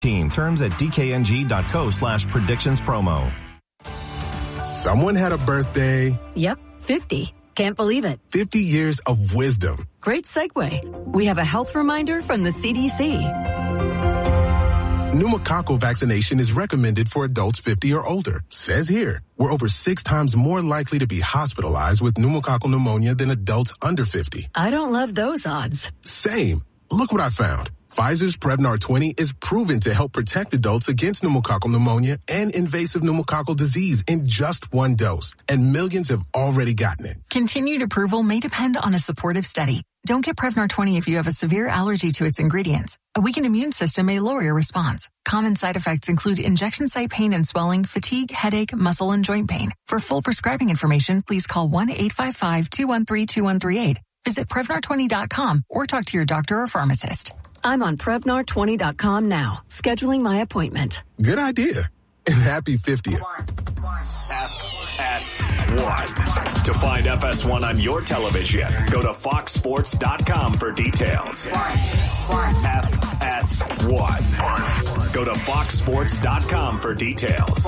Terms at dkng.co/predictionspromo. Someone had a birthday. Yep, 50. Can't believe it. 50 years of wisdom. Great segue. We have a health reminder from the CDC. Pneumococcal vaccination is recommended for adults 50 or older. Says here, we're over 6 times more likely to be hospitalized with pneumococcal pneumonia than adults under 50. I don't love those odds. Same. Look what I found. Pfizer's Prevnar 20 is proven to help protect adults against pneumococcal pneumonia and invasive pneumococcal disease in just 1 dose, and millions have already gotten it. Continued approval may depend on a supportive study. Don't get Prevnar 20 if you have a severe allergy to its ingredients. A weakened immune system may lower your response. Common side effects include injection site pain and swelling, fatigue, headache, muscle, and joint pain. For full prescribing information, please call 1-855-213-2138. Visit Prevnar20.com or talk to your doctor or pharmacist. I'm on Prevnar20.com now, scheduling my appointment. Good idea. And happy 50th. FS1. To find FS1 on your television, go to foxsports.com for details. FS1. Go to foxsports.com for details.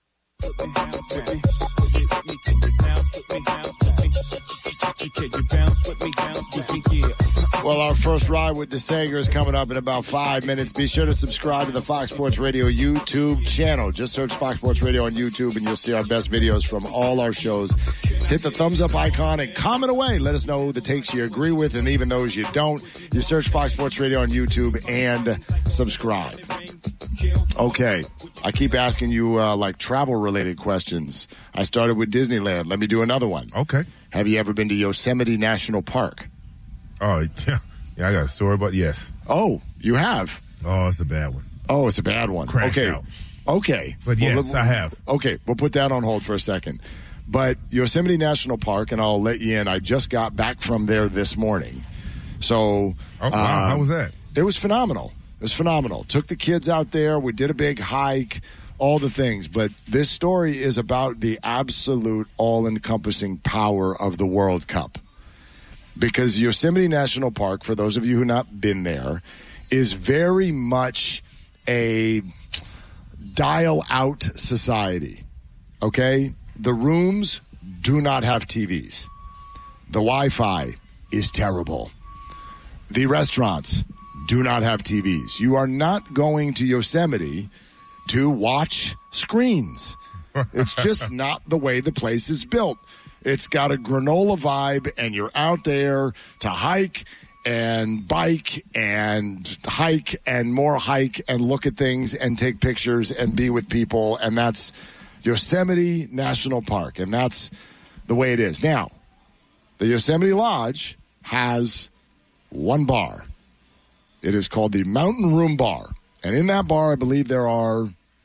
Well, our first ride with DeSager is coming up in about 5 minutes. Be sure to subscribe to the Fox Sports Radio YouTube channel. Just search Fox Sports Radio on YouTube and you'll see our best videos from all our shows. Hit the thumbs up icon and comment away. Let us know the takes you agree with and even those you don't. You search Fox Sports Radio on YouTube and subscribe. Okay. I keep asking you like travel-related questions. I started with Disneyland. Let me do another one. Okay. Have you ever been to Yosemite National Park? Oh, yeah. Yeah, I got a story about yes. Oh, you have? Oh, it's a bad one. Oh, it's a bad one. Crash okay. out. Okay. But yes, I have. Okay, we'll put that on hold for a second. But Yosemite National Park, and I'll let you in, I just got back from there this morning. So. Oh, wow. How was that? It was phenomenal. It was phenomenal. Took the kids out there. We did a big hike, all the things. But this story is about the absolute all-encompassing power of the World Cup. Because Yosemite National Park, for those of you who have not been there, is very much a dial-out society. Okay? The rooms do not have TVs. The Wi-Fi is terrible. The restaurants do not have TVs. You are not going to Yosemite to watch screens. It's just not the way the place is built. It's got a granola vibe, and you're out there to hike and bike and hike and more hike and look at things and take pictures and be with people, and that's Yosemite National Park, and that's the way it is. Now, the Yosemite Lodge has one bar. It is called the Mountain Room Bar. And in that bar, I believe there are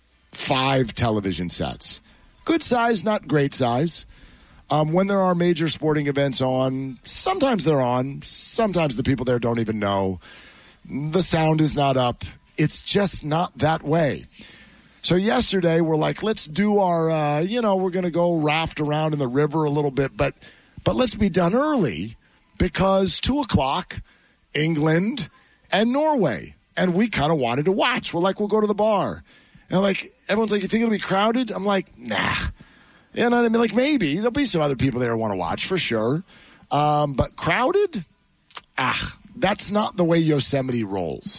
5 television sets. Good size, not great size. When there are major sporting events on, sometimes they're on. Sometimes the people there don't even know. The sound is not up. It's just not that way. So yesterday, we're like, let's do our, we're going to go raft around in the river a little bit. But let's be done early because 2 o'clock, England and Norway. And we kind of wanted to watch. We're like, we'll go to the bar. And like, everyone's like, you think it'll be crowded? I'm like, nah. You know what I mean? Like, maybe. There'll be some other people there who want to watch, for sure. But crowded? That's not the way Yosemite rolls.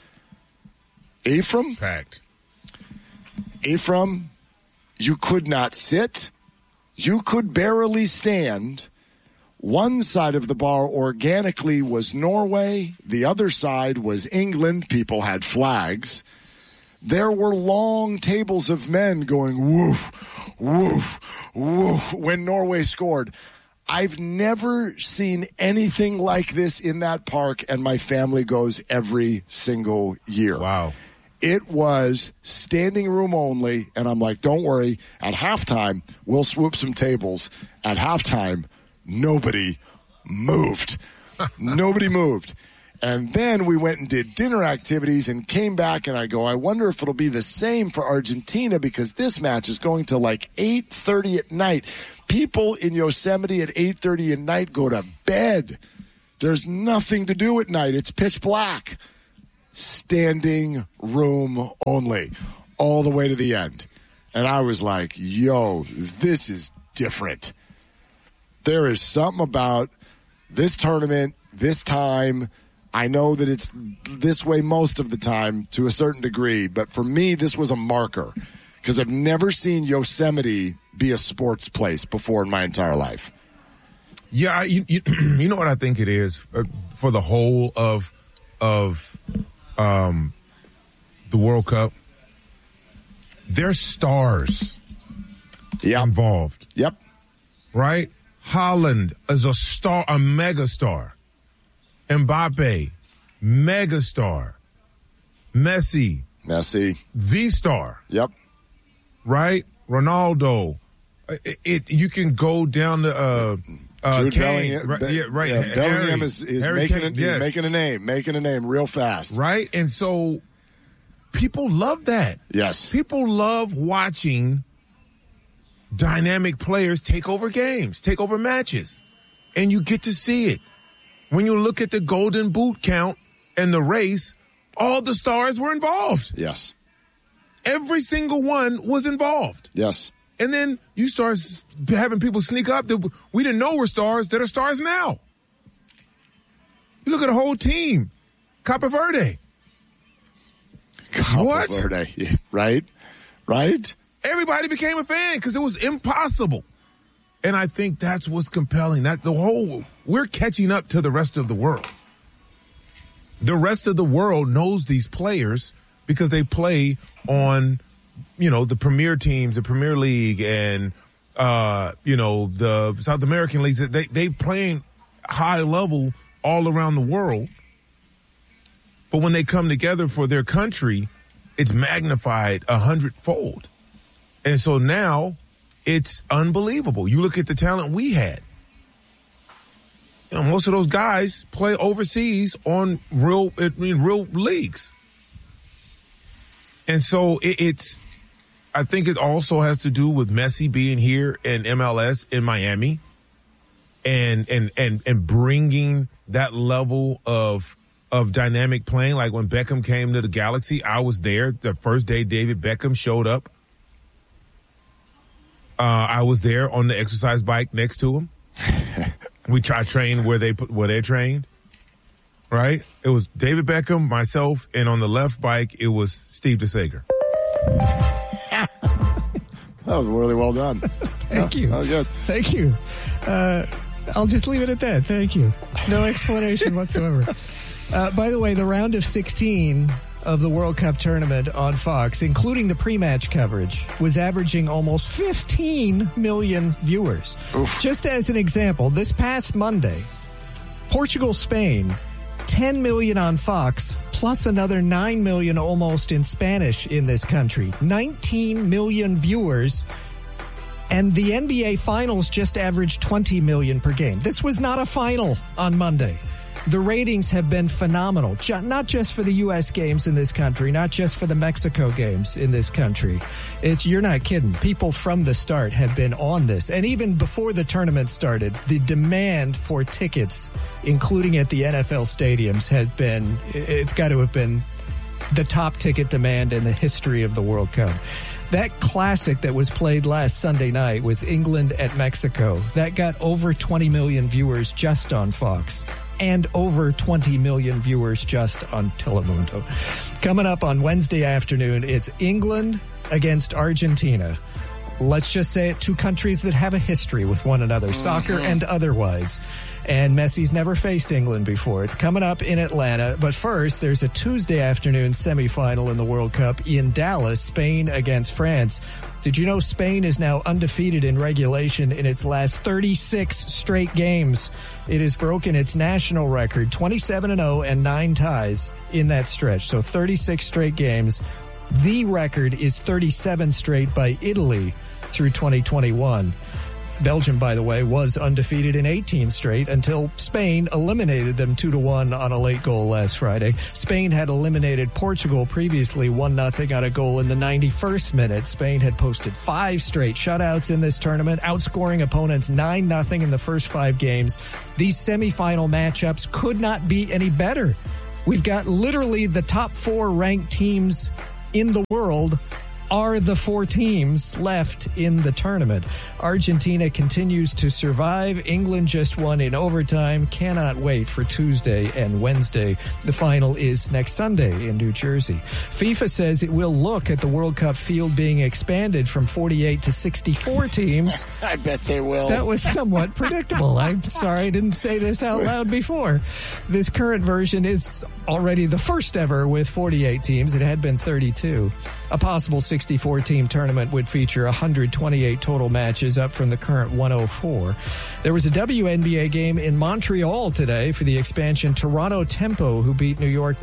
Ephraim? Packed. Ephraim, you could not sit. You could barely stand. One side of the bar organically was Norway. The other side was England. People had flags. There were long tables of men going woof, woof, woof when Norway scored. I've never seen anything like this in that park, and my family goes every single year. Wow. It was standing room only, and I'm like, don't worry. At halftime, we'll swoop some tables. At halftime, nobody moved. Nobody moved. And then we went and did dinner activities and came back, and I go, I wonder if it'll be the same for Argentina because this match is going to like 8:30 at night. People in Yosemite at 8:30 at night go to bed. There's nothing to do at night. It's pitch black. standing room only, all the way to the end. And I was like, yo, this is different. There is something about this tournament, this time. I know that it's this way most of the time to a certain degree, but for me, this was a marker because I've never seen Yosemite be a sports place before in my entire life. Yeah, you know what I think it is for the whole of the World Cup. There's stars involved. Yep. Right? Haaland is a star, a mega star. Mbappe, mega star. Messi, the star. Yep. Right? Ronaldo. You can go down to Jude Kane. Bellingham, right. Yeah, Bellingham is making a name real fast. Right? And so people love that. Yes. People love watching dynamic players take over games, take over matches. And you get to see it. When you look at the Golden Boot count and the race, all the stars were involved. Yes. Every single one was involved. Yes. And then you start having people sneak up that we didn't know were stars that are stars now. You look at the whole team. Cape Verde. Cape Verde. Yeah, right? Everybody became a fan because it was impossible. And I think that's what's compelling. We're catching up to the rest of the world. The rest of the world knows these players because they play on, the premier teams, the Premier League and, the South American leagues. They playing high level all around the world. But when they come together for their country, it's magnified 100-fold. And so now it's unbelievable. You look at the talent we had. Most of those guys play overseas on real leagues. And so I think it also has to do with Messi being here in MLS in Miami and bringing that level of dynamic playing. Like when Beckham came to the Galaxy, I was there the first day David Beckham showed up. I was there on the exercise bike next to him. We trained where they trained. Right? It was David Beckham, myself, and on the left bike, it was Steve DeSager. That was really well done. Thank you. That was good. Thank you. I'll just leave it at that. Thank you. No explanation whatsoever. By the way, the round of 16 of the World Cup tournament on Fox, including the pre-match coverage, was averaging almost 15 million viewers. Oof. Just as an example, this past Monday, Portugal-Spain, 10 million on Fox, plus another 9 million almost in Spanish in this country. 19 million viewers. And the NBA Finals just averaged 20 million per game. This was not a final on Monday. The ratings have been phenomenal, not just for the U.S. games in this country, not just for the Mexico games in this country. You're not kidding. People from the start have been on this. And even before the tournament started, the demand for tickets, including at the NFL stadiums, it's got to have been the top ticket demand in the history of the World Cup. That classic that was played last Sunday night with England at Mexico, that got over 20 million viewers just on Fox. And over 20 million viewers just on Telemundo. Coming up on Wednesday afternoon, it's England against Argentina. Let's just say it, two countries that have a history with one another, soccer and otherwise. And Messi's never faced England before. It's coming up in Atlanta. But first, there's a Tuesday afternoon semifinal in the World Cup in Dallas, Spain against France. Did you know Spain is now undefeated in regulation in its last 36 straight games? It has broken its national record, 27-0 and 9 ties in that stretch. So 36 straight games. The record is 37 straight by Italy through 2021. Belgium, by the way, was undefeated in 18 straight until Spain eliminated them 2-1 on a late goal last Friday. Spain had eliminated Portugal previously 1-0 on a goal in the 91st minute. Spain had posted 5 straight shutouts in this tournament, outscoring opponents 9-0 in the first 5 games. These semifinal matchups could not be any better. We've got literally the top 4 ranked teams in the world are the 4 teams left in the tournament. Argentina continues to survive. England just won in overtime. Cannot wait for Tuesday and Wednesday. The final is next Sunday in New Jersey. FIFA says it will look at the World Cup field being expanded from 48 to 64 teams. I bet they will. That was somewhat predictable. I'm sorry I didn't say this out loud before. This current version is already the first ever with 48 teams. It had been 32. A possible 64-team tournament would feature 128 total matches, up from the current 104. There was a WNBA game in Montreal today for the expansion Toronto Tempo, who beat New York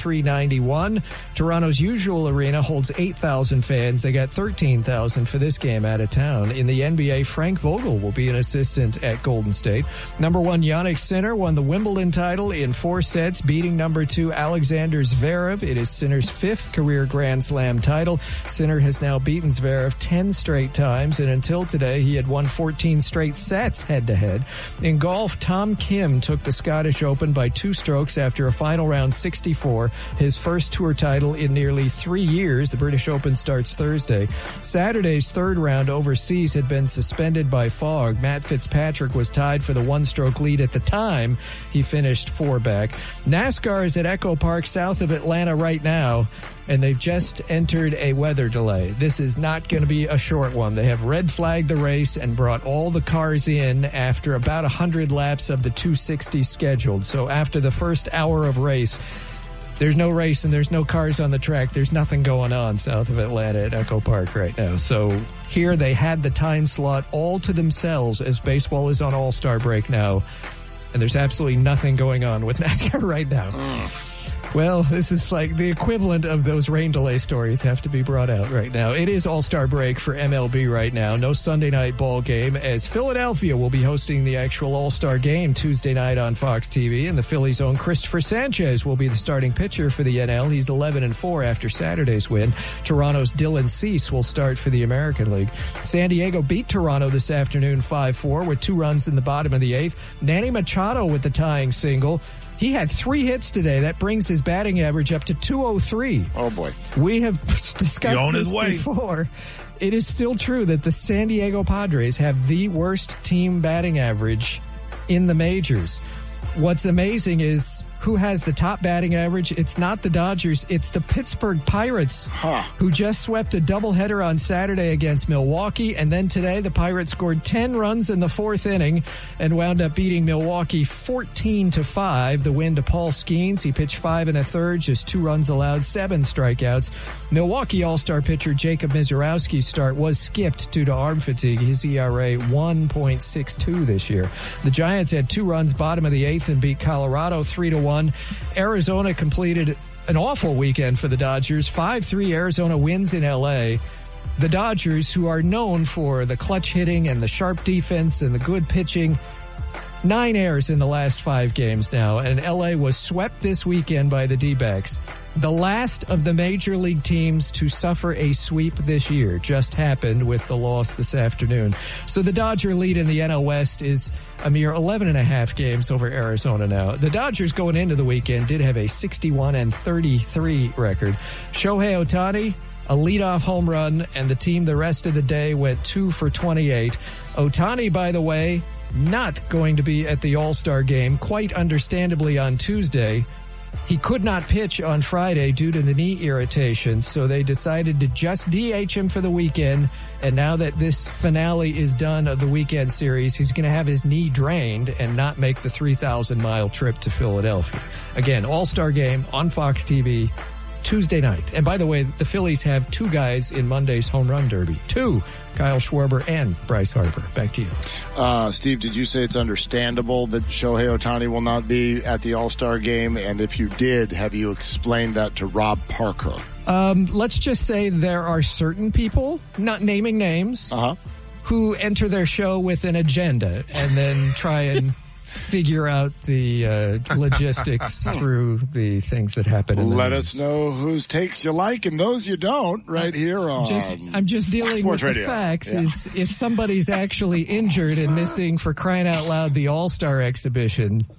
93-91. Toronto's usual arena holds 8,000 fans. They got 13,000 for this game out of town. In the NBA, Frank Vogel will be an assistant at Golden State. Number 1 Jannik Sinner won the Wimbledon title in 4 sets, beating number 2 Alexander Zverev. It is Sinner's 5th career Grand Slam title. Sinner has now beaten Zverev 10 straight times, and until today, he had won 14 straight sets head-to-head. In golf, Tom Kim took the Scottish Open by 2 strokes after a final round 64, his first tour title in nearly 3 years. The British Open starts Thursday. Saturday's 3rd round overseas had been suspended by fog. Matt Fitzpatrick was tied for the 1-stroke lead at the time. He finished 4 back. NASCAR is at Echo Park south of Atlanta right now, and they've just entered a weather delay. This is not going to be a short one. They have red flagged the race and brought all the cars in after about 100 laps of the 260 scheduled. So after the first hour of race, there's no race and there's no cars on the track. There's nothing going on south of Atlanta at Echo Park right now. So here they had the time slot all to themselves as baseball is on All-Star break now. And there's absolutely nothing going on with NASCAR right now. Well, this is like the equivalent of those rain delay stories have to be brought out right now. It is All-Star break for MLB right now. No Sunday night ball game, as Philadelphia will be hosting the actual All-Star game Tuesday night on Fox TV, and the Phillies' own Christopher Sanchez will be the starting pitcher for the NL. He's 11-4 after Saturday's win. Toronto's Dylan Cease will start for the American League. San Diego beat Toronto this afternoon 5-4 with 2 runs in the bottom of the 8th. Manny Machado with the tying single. He had 3 hits today. That brings his batting average up to 203. Oh, boy. We have discussed this before. It is still true that the San Diego Padres have the worst team batting average in the majors. What's amazing is who has the top batting average. It's not the Dodgers. It's the Pittsburgh Pirates, who just swept a doubleheader on Saturday against Milwaukee. And then today, the Pirates scored 10 runs in the 4th inning and wound up beating Milwaukee 14-5. The win to Paul Skeens. He pitched 5 1/3, just 2 runs allowed, 7 strikeouts. Milwaukee All-Star pitcher Jacob Mizorowski's start was skipped due to arm fatigue. His ERA 1.62 this year. The Giants had 2 runs bottom of the 8th and beat Colorado 3-1. Arizona completed an awful weekend for the Dodgers. 5-3 Arizona wins in L.A. The Dodgers, who are known for the clutch hitting and the sharp defense and the good pitching, 9 errors in the last 5 games now, and L.A. was swept this weekend by the D-backs. The last of the major league teams to suffer a sweep this year just happened with the loss this afternoon. So the Dodger lead in the NL West is a mere 11.5 games over Arizona now. The Dodgers going into the weekend did have a 61-33 record. Shohei Ohtani, a leadoff home run, and the team the rest of the day went 2 for 28. Ohtani, by the way, not going to be at the All-Star game, quite understandably on Tuesday. He could not pitch on Friday due to the knee irritation, so they decided to just DH him for the weekend. And now that this finale is done of the weekend series, he's going to have his knee drained and not make the 3,000-mile trip to Philadelphia. Again, All-Star game on Fox TV Tuesday night. And by the way, the Phillies have 2 guys in Monday's home run derby. 2. Kyle Schwarber and Bryce Harper. Back to you. Steve, did you say it's understandable that Shohei Ohtani will not be at the All-Star game? And if you did, have you explained that to Rob Parker? Let's just say there are certain people, not naming names, who enter their show with an agenda and then try and figure out the logistics through the things that happen in the Let news. us know whose takes you like and those you don't right here on I'm just dealing with Radio. The facts. Yeah. Is if somebody's actually injured and missing, for crying out loud, the All-Star exhibition,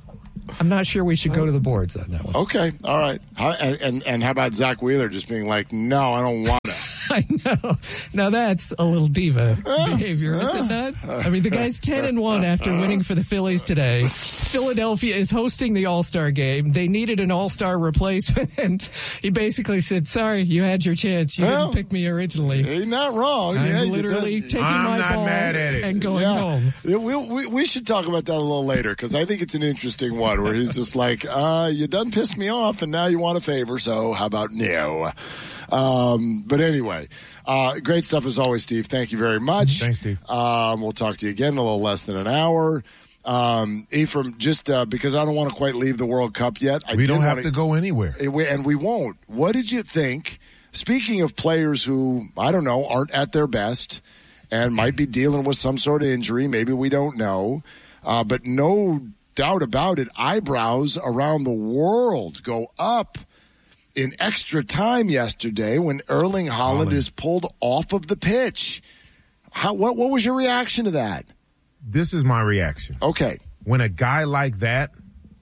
I'm not sure we should go to the boards on that one. Okay, all right. And how about Zach Wheeler just being like, no, I don't want to. I know. Now that's a little diva behavior, is it not? I mean, the guy's 10-1 after winning for the Phillies today. Philadelphia is hosting the All-Star game. They needed an All-Star replacement, and he basically said, sorry, you had your chance. You didn't pick me originally. He's not wrong. I'm literally taking my ball and going home. We should talk about that a little later, because I think it's an interesting one where he's just like, you done pissed me off, and now you want a favor, so how about no? But anyway, great stuff as always, Steve. Thank you very much. Thanks, Steve. We'll talk to you again in a little less than an hour. Ephraim, just because I don't want to quite leave the World Cup yet. We don't have to go anywhere. And we won't. What did you think? Speaking of players who, I don't know, aren't at their best and might be dealing with some sort of injury, maybe we don't know, but no doubt about it, eyebrows around the world go up in extra time yesterday when Erling Haaland is pulled off of the pitch. What was your reaction to that? This is my reaction. Okay. When a guy like that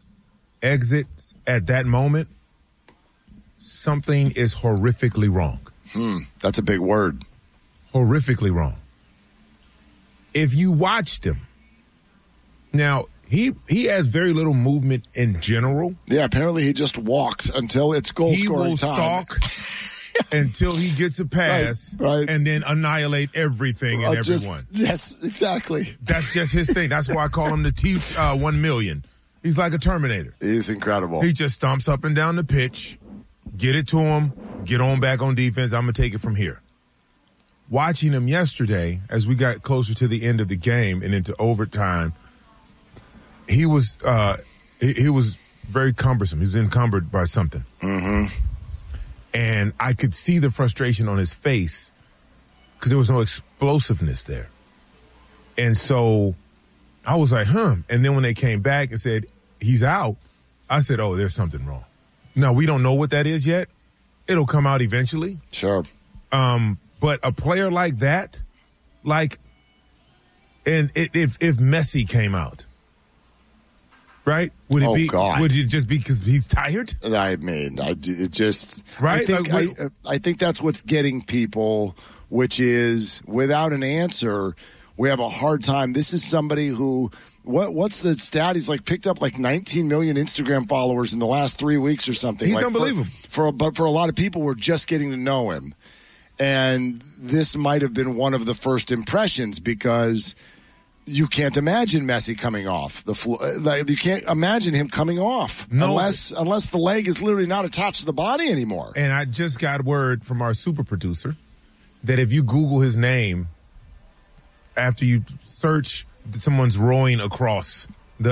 exits at that moment, something is horrifically wrong. That's a big word. Horrifically wrong. If you watched him, now, He has very little movement in general. Yeah, apparently he just walks until it's goal scoring time. He will stalk until he gets a pass right. and then annihilate everything and everyone. Yes, exactly. That's just his thing. That's why I call him the T-1 million. He's like a Terminator. He's incredible. He just stomps up and down the pitch, get it to him, get on back on defense. I'm going to take it from here. Watching him yesterday, as we got closer to the end of the game and into overtime, he was very cumbersome. He was encumbered by something. Mm-hmm. And I could see the frustration on his face because there was no explosiveness there. And so I was like, And then when they came back and said, he's out, I said, oh, there's something wrong. Now, we don't know what that is yet. It'll come out eventually. Sure. But a player like that, and if Messi came out, right? Would it be? God. Would it just be because he's tired? I mean, it just right. I think that's what's getting people, which is without an answer, we have a hard time. This is somebody who, what's the stat? He's picked up 19 million Instagram followers in the last 3 weeks or something. He's unbelievable. But for a lot of people, we're just getting to know him, and this might have been one of the first impressions because you can't imagine Messi coming off the floor. You can't imagine him coming off unless the leg is literally not attached to the body anymore. And I just got word from our super producer that if you Google his name after you search someone's rowing across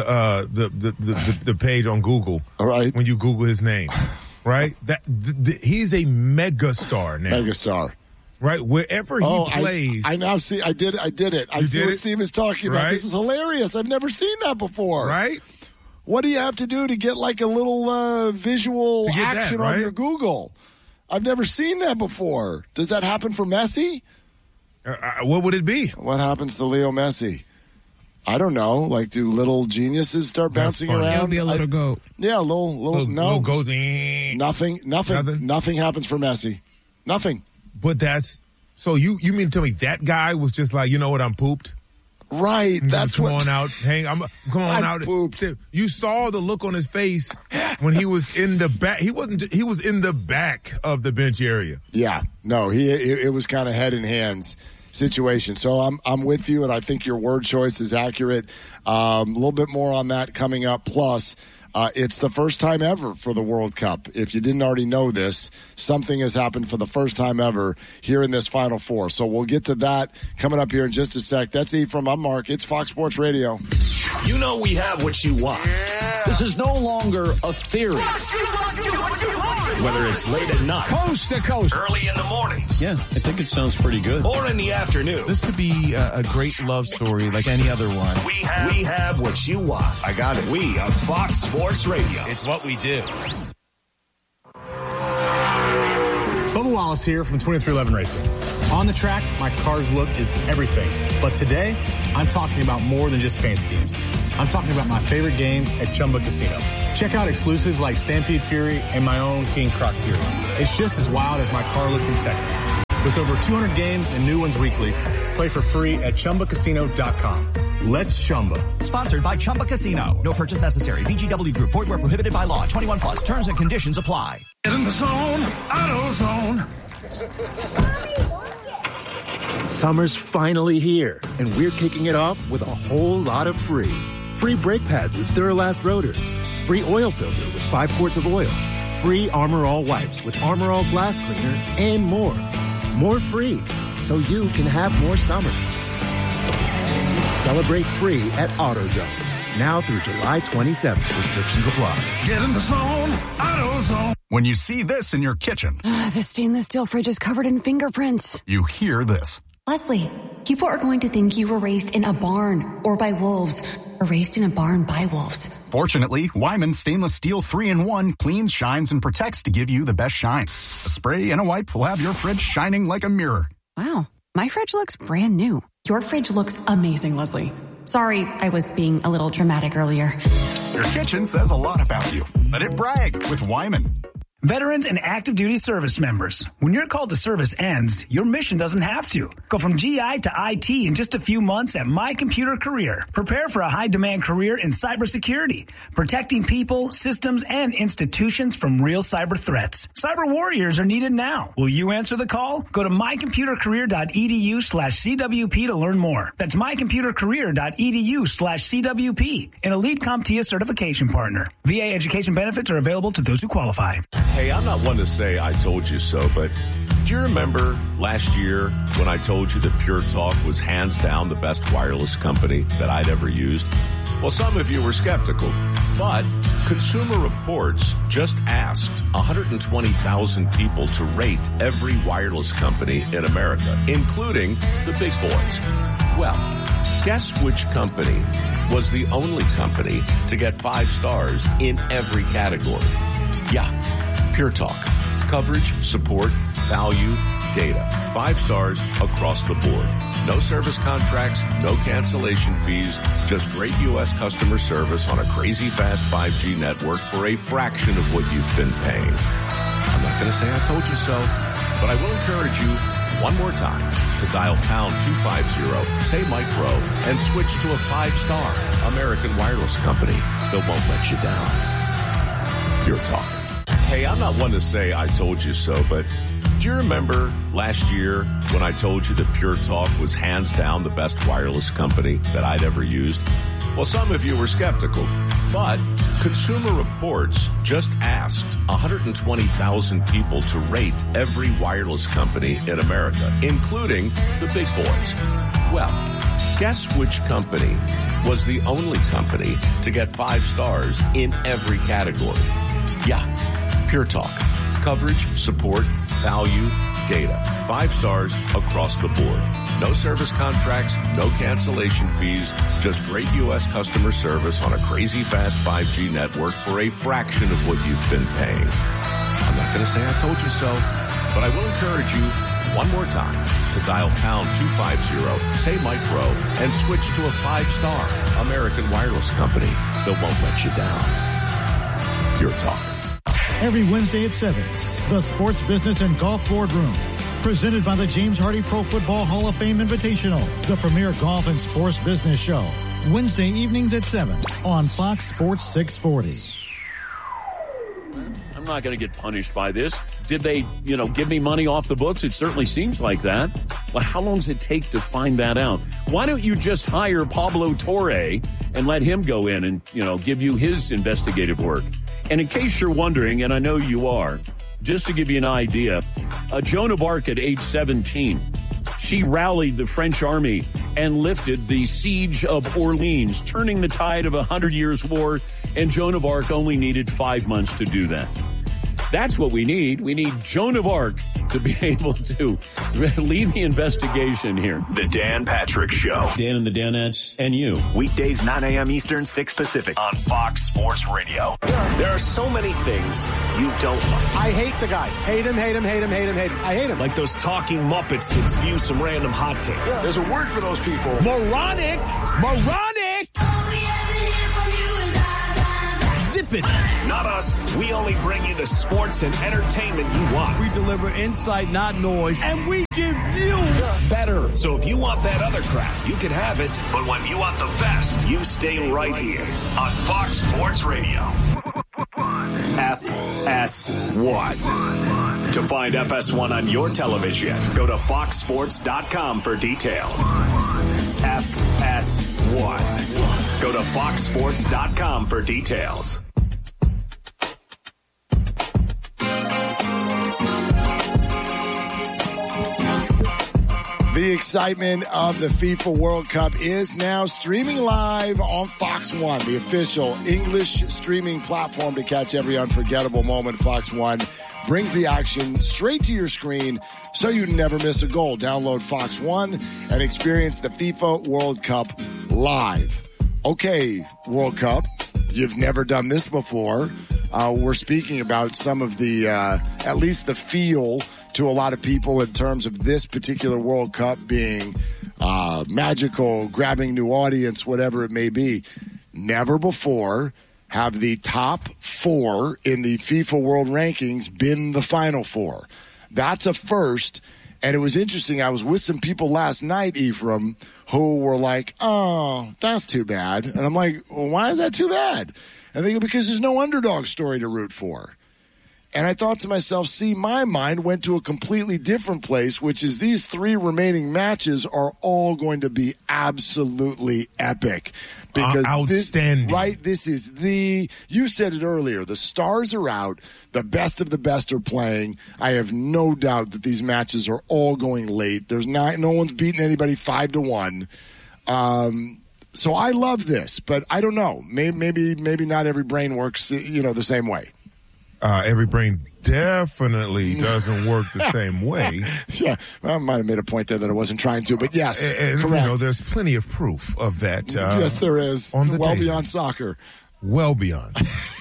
the page on Google, all right, when you Google his name, right, he's a mega star now. Mega star. Right, wherever he plays. I now see. I did it. I see what Steve is talking about. This is hilarious. I've never seen that before. Right? What do you have to do to get a little visual action on your Google? I've never seen that before. Does that happen for Messi? What would it be? What happens to Leo Messi? I don't know. Do little geniuses start bouncing around? It'll be a little goat. Yeah, a little no. Little goat. Nothing happens for Messi. Nothing. But so you mean to tell me that guy was just like, you know what, I'm pooped? Right. That's what. I'm going out. Pooped. You saw the look on his face when he was in the back. He was in the back of the bench area. Yeah. No, it was kind of head in hands situation. So I'm with you, and I think your word choice is accurate. A little bit more on that coming up. Plus, it's the first time ever for the World Cup. If you didn't already know this, something has happened for the first time ever here in this Final Four. So we'll get to that coming up here in just a sec. That's Ephraim. I'm Mark. It's Fox Sports Radio. You know we have what you want. Yeah. This is no longer a theory. Whether it's late at night, coast to coast, early in the mornings. Yeah, I think it sounds pretty good. Or in the afternoon. This could be a great love story like any other one. We have what you want. I got it. We are Fox Sports Radio. It's what we do. Bubba Wallace here from 2311 Racing. On the track, my car's look is everything. But today, I'm talking about more than just paint schemes. I'm talking about my favorite games at Chumba Casino. Check out exclusives like Stampede Fury and my own King Croc Fury. It's just as wild as my car looked in Texas. With over 200 games and new ones weekly, play for free at ChumbaCasino.com. Let's Chumba. Sponsored by Chumba Casino. No purchase necessary. VGW Group. Void where prohibited by law. 21 plus. Terms and conditions apply. Get in the zone. AutoZone. Summer's finally here, and we're kicking it off with a whole lot of free. Free brake pads with Duralast rotors. Free oil filter with 5 quarts of oil. Free Armor All wipes with Armor All glass cleaner, and more. More free, so you can have more summer. Celebrate free at AutoZone. Now through July 27th. Restrictions apply. Get in the zone. AutoZone. When you see this in your kitchen, the stainless steel fridge is covered in fingerprints. You hear this. Leslie, people are going to think you were raised in a barn or by wolves, or raised in a barn by wolves. Fortunately, Wyman Stainless Steel 3-in-1 cleans, shines, and protects to give you the best shine. A spray and a wipe will have your fridge shining like a mirror. Wow, my fridge looks brand new. Your fridge looks amazing, Leslie. Sorry, I was being a little dramatic earlier. Your kitchen says a lot about you. Let it brag with Wyman. Veterans and active duty service members, when your call to service ends, your mission doesn't have to. Go from GI to IT in just a few months at My Computer Career. Prepare for a high-demand career in cybersecurity, protecting people, systems, and institutions from real cyber threats. Cyber warriors are needed now. Will you answer the call? Go to mycomputercareer.edu/CWP to learn more. That's mycomputercareer.edu/CWP, an elite CompTIA certification partner. VA education benefits are available to those who qualify. Hey, I'm not one to say I told you so, but do you remember last year when I told you that Pure Talk was hands down the best wireless company that I'd ever used? Well, some of you were skeptical, but Consumer Reports just asked 120,000 people to rate every wireless company in America, including the big boys. Well, guess which company was the only company to get 5 stars in every category? Yeah, Pure Talk. Coverage, support, value, data. 5 stars across the board. No service contracts, no cancellation fees, just great U.S. customer service on a crazy fast 5G network for a fraction of what you've been paying. I'm not going to say I told you so, but I will encourage you one more time to dial pound 250, say Mike Rowe, and switch to a 5-star American wireless company that won't let you down. Pure Talk. Hey, I'm not one to say I told you so, but do you remember last year when I told you that Pure Talk was hands down the best wireless company that I'd ever used? Well, some of you were skeptical, but Consumer Reports just asked 120,000 people to rate every wireless company in America, including the big boys. Well, guess which company was the only company to get 5 stars in every category? Yeah, Pure Talk. Coverage, support, value, data. 5 stars across the board. No service contracts, no cancellation fees, just great U.S. customer service on a crazy fast 5G network for a fraction of what you've been paying. I'm not going to say I told you so, but I will encourage you one more time to dial pound 250, say Mike Rowe, and switch to a 5-star American wireless company that won't let you down. Pure Talk. Every Wednesday at 7, the Sports Business and Golf Boardroom. Presented by the James Hardy Pro Football Hall of Fame Invitational, the premier golf and sports business show. Wednesday evenings at 7 on Fox Sports 640. I'm not going to get punished by this. Did they, give me money off the books? It certainly seems like that. Well, how long does it take to find that out? Why don't you just hire Pablo Torre and let him go in and, give you his investigative work? And in case you're wondering, and I know you are, just to give you an idea, Joan of Arc at age 17, she rallied the French army and lifted the siege of Orleans, turning the tide of 100 Years' War, and Joan of Arc only needed 5 months to do that. That's what we need. We need Joan of Arc to be able to lead the investigation here. The Dan Patrick Show. Dan and the Danettes and you. Weekdays 9 a.m. Eastern, 6 Pacific on Fox Sports Radio. There are so many things you don't like. I hate the guy. Hate him, hate him, hate him, hate him, hate him. I hate him. Like those talking Muppets that spew some random hot takes. Yeah. There's a word for those people. Moronic. Moronic. sleeping. Not us. We only bring you the sports and entertainment you want. We deliver insight, not noise, and we give you better. So if you want that other crap, you can have it. But when you want the best, you stay right here on Fox Sports Radio. FS1. To find FS1 on your television, go to foxsports.com for details. FS1. Go to foxsports.com for details. The excitement of the FIFA World Cup is now streaming live on Fox One, the official English streaming platform to catch every unforgettable moment. Fox One brings the action straight to your screen so you never miss a goal. Download Fox One and experience the FIFA World Cup live. Okay, World Cup, you've never done this before. We're speaking about some of the, at least the feel to a lot of people in terms of this particular World Cup being magical, grabbing new audience, whatever it may be. Never before have the top 4 in the FIFA World Rankings been the Final 4. That's a first, and it was interesting. I was with some people last night, Ephraim, who were like, oh, that's too bad. And I'm like, well, why is that too bad? And they go, because there's no underdog story to root for. And I thought to myself, see, my mind went to a completely different place, which is these 3 remaining matches are all going to be absolutely epic. Because outstanding. This is you said it earlier, the stars are out, the best of the best are playing. I have no doubt that these matches are all going late. No one's beating anybody 5-1. So I love this, but I don't know. Maybe not every brain works, the same way. Every brain definitely doesn't work the same way. Yeah, I might have made a point there that I wasn't trying to, but yes, correct. There's plenty of proof of that. Yes, there is. Beyond soccer. Well beyond.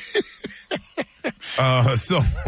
But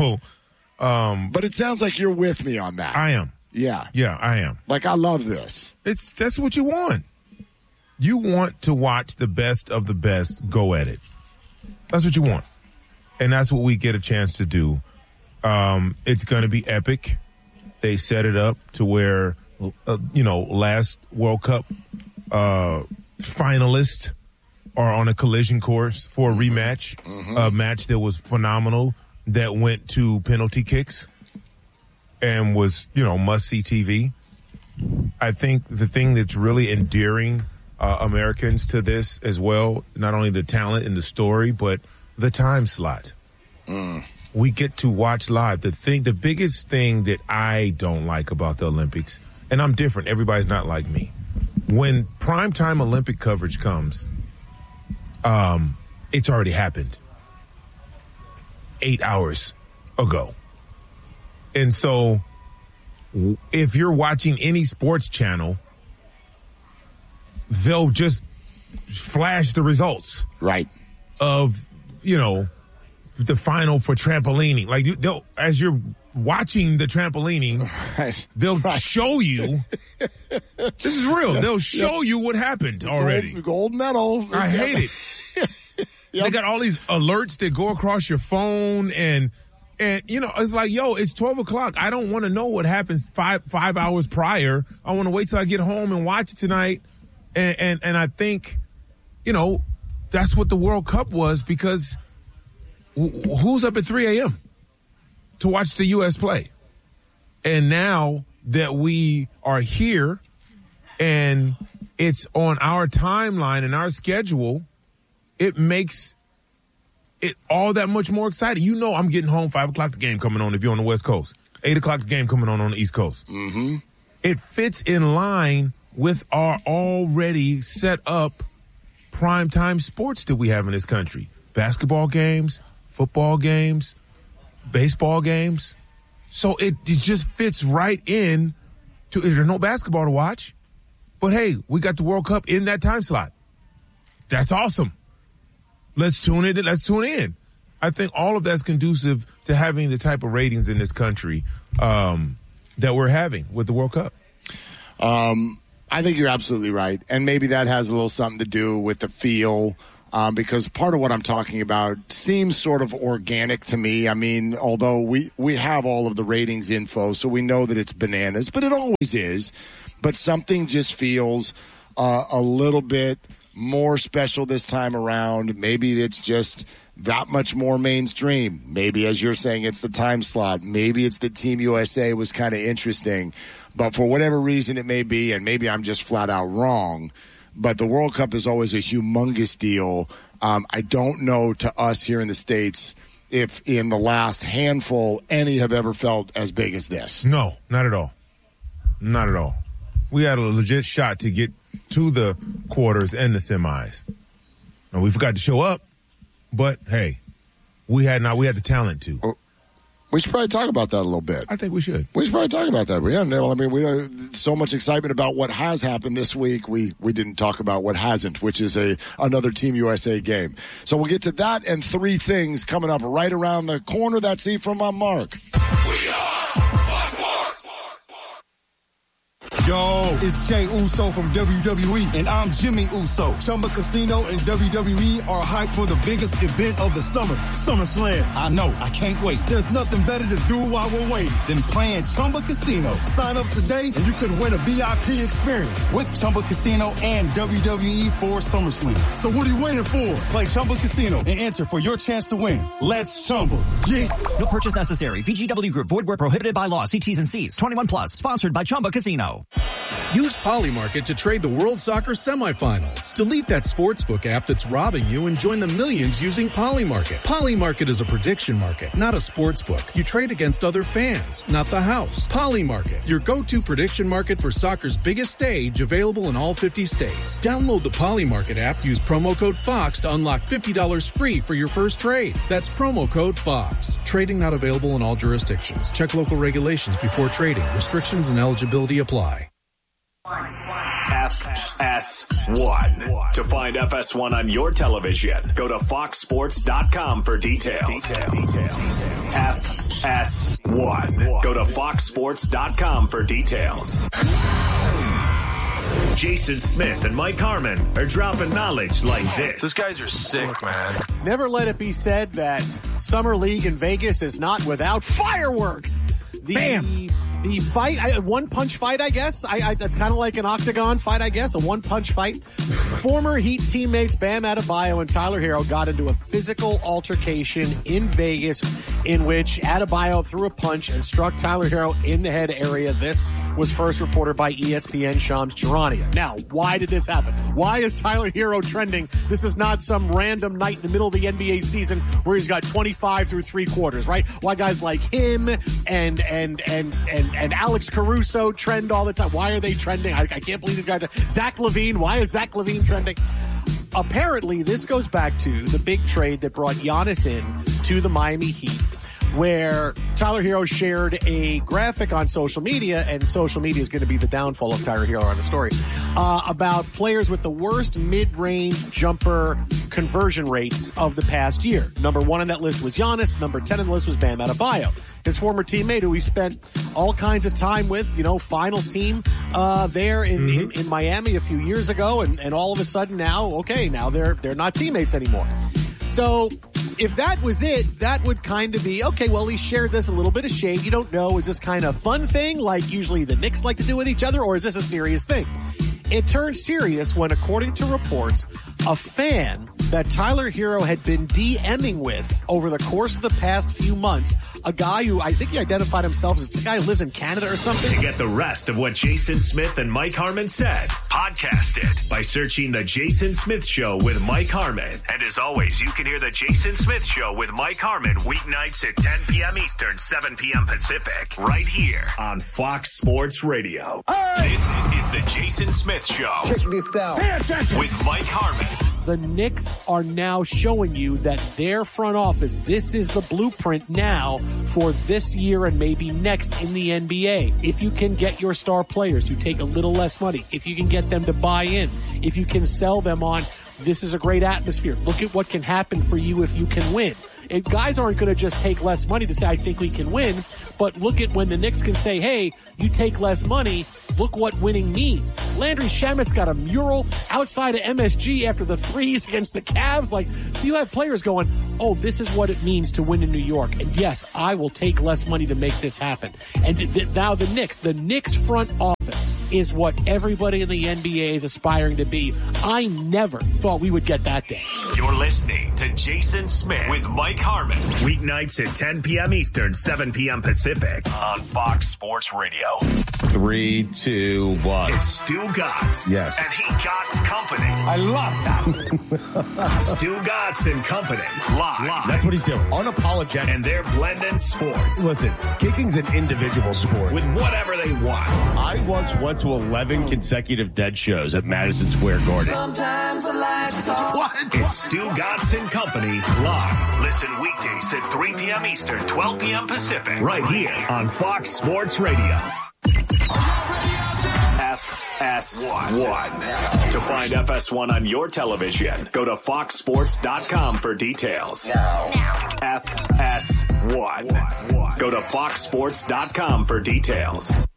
it sounds like you're with me on that. I am. Yeah. Yeah, I am. Like, I love this. That's what you want. You want to watch the best of the best go at it. That's what you want. And that's what we get a chance to do. It's going to be epic. They set it up to where, last World Cup finalists are on a collision course for a rematch, a match that was phenomenal, that went to penalty kicks and was, must-see TV. I think the thing that's really endearing Americans to this as well, not only the talent and the story, but the time slot. We get to watch live. The biggest thing that I don't like about the Olympics, and I'm different, everybody's not like me. When primetime Olympic coverage comes, it's already happened 8 hours ago. And so if you're watching any sports channel, they'll just flash the results. Right. Of, the final for trampolining. Like, as you're watching the trampolining, they'll show you. This is real. They'll show you what happened already. Gold medal. I hate it. They got all these alerts that go across your phone, and it's like, it's 12 o'clock. I don't want to know what happens five hours prior. I want to wait till I get home and watch it tonight. And I think, that's what the World Cup was, because who's up at 3 a.m. to watch the U.S. play? And now that we are here and it's on our timeline and our schedule, it makes it all that much more exciting. I'm getting home 5 o'clock, the game coming on if you're on the West Coast. 8 o'clock, the game coming on the East Coast. Mm-hmm. It fits in line with our already set up primetime sports that we have in this country. Basketball games, football games, baseball games. So it just fits right in to, there's no basketball to watch, but hey, we got the World Cup in that time slot. That's awesome. Let's tune in. I think all of that's conducive to having the type of ratings in this country that we're having with the World Cup. I think you're absolutely right. And maybe that has a little something to do with the feel because part of what I'm talking about seems sort of organic to me. I mean, although we have all of the ratings info, so we know that it's bananas, but it always is. But something just feels a little bit more special this time around. Maybe it's just that much more mainstream. Maybe, as you're saying, it's the time slot. Maybe it's that Team USA was kind of interesting. But for whatever reason it may be, and maybe I'm just flat out wrong, but the World Cup is always a humongous deal. I don't know to us here in the States if in the last handful any have ever felt as big as this. No, not at all. Not at all. We had a legit shot to get to the quarters and the semis. And we forgot to show up, but hey, we had the talent to. We should probably talk about that a little bit. I think we should. We should probably talk about that. We so much excitement about what has happened this week. We didn't talk about what hasn't, which is another Team USA game. So we'll get to that and three things coming up right around the corner. That's it from Mark. Yo, it's Jey Uso from WWE, and I'm Jimmy Uso. Chumba Casino and WWE are hyped for the biggest event of the summer, SummerSlam. I know, I can't wait. There's nothing better to do while we're waiting than playing Chumba Casino. Sign up today, and you could win a VIP experience with Chumba Casino and WWE for SummerSlam. So what are you waiting for? Play Chumba Casino and enter for your chance to win. Let's Chumba. Yeah. No purchase necessary. VGW Group. Void where prohibited by law. See T's and C's. 21 plus. Sponsored by Chumba Casino. Use Polymarket to trade the World Soccer semifinals. Delete that sportsbook app that's robbing you and join the millions using Polymarket. Polymarket is a prediction market, not a sportsbook. You trade against other fans, not the house. Polymarket, your go-to prediction market for soccer's biggest stage, available in all 50 states. Download the Polymarket app, use promo code FOX to unlock $50 free for your first trade. That's promo code FOX. Trading not available in all jurisdictions. Check local regulations before trading. Restrictions and eligibility apply. FS1. To find FS1 on your television, go to foxsports.com for details. FS1. Go to foxsports.com for details. Jason Smith and Mike Harmon are dropping knowledge like this. These guys are sick, man. Never let it be said that Summer League in Vegas is not without fireworks. Bam! The fight, a one-punch fight, I guess. That's kind of like an octagon fight, I guess, a one-punch fight. Former Heat teammates Bam Adebayo and Tyler Hero got into a physical altercation in Vegas in which Adebayo threw a punch and struck Tyler Hero in the head area. This was first reported by ESPN Shams Charania. Now, why did this happen? Why is Tyler Hero trending? This is not some random night in the middle of the NBA season where he's got 25 through three quarters, right? Why guys like him and Alex Caruso trend all the time? Why are they trending? I can't believe these guys. Zach LaVine. Why is Zach LaVine trending? Apparently, this goes back to the big trade that brought Giannis in to the Miami Heat, where Tyler Hero shared a graphic on social media, and social media is going to be the downfall of Tyler Hero on the story, about players with the worst mid-range jumper conversion rates of the past year. Number 1 on that list was Giannis. Number 10 on the list was Bam Adebayo, his former teammate who he spent all kinds of time with, finals team there in Miami a few years ago, and all of a sudden now they're not teammates anymore. So if that was it, that would kind of be, okay, well, he shared this a little bit of shade. You don't know, is this kind of fun thing like usually the Knicks like to do with each other, or is this a serious thing? It turned serious when, according to reports, a fan that Tyler Hero had been DMing with over the course of the past few months, a guy who I think he identified himself as a guy who lives in Canada or something. To get the rest of what Jason Smith and Mike Harmon said, podcast it by searching The Jason Smith Show with Mike Harmon. And as always, you can hear The Jason Smith Show with Mike Harmon weeknights at 10 p.m. Eastern, 7 p.m. Pacific, right here on Fox Sports Radio. Hey! This is The Jason Smith Show. Check this out. Pay attention. With Mike Harmon. The Knicks are now showing you that their front office, this is the blueprint now for this year and maybe next in the NBA. If you can get your star players to take a little less money, if you can get them to buy in, if you can sell them on, this is a great atmosphere. Look at what can happen for you if you can win. Guys aren't going to just take less money to say, I think we can win, but look at when the Knicks can say, hey, you take less money, look what winning means. Landry Shamet's got a mural outside of MSG after the threes against the Cavs. Like, you have players going, oh, this is what it means to win in New York. And yes, I will take less money to make this happen. And now the Knicks front office is what everybody in the NBA is aspiring to be. I never thought we would get that day. You're listening to Jason Smith with Mike Harmon. Weeknights at 10 p.m. Eastern, 7 p.m. Pacific on Fox Sports Radio. 3, 2, 1. It's Stu Gatz. Yes. And he Gatz Company. I love that. Stu Gatz and Company. Live. That's what he's doing. Unapologetic. And they're blending sports. Listen, kicking's an individual sport. With whatever they want. I once went to 11 consecutive Dead shows at Madison Square Garden. Sometimes I like to talk. What? It's Stu Gatz and Company live. Listen weekdays at 3 p.m. Eastern, 12 p.m. Pacific. Right here on Fox Sports Radio. FS1. To find FS1 on your television, go to foxsports.com for details. Now. FS1. Go to foxsports.com for details.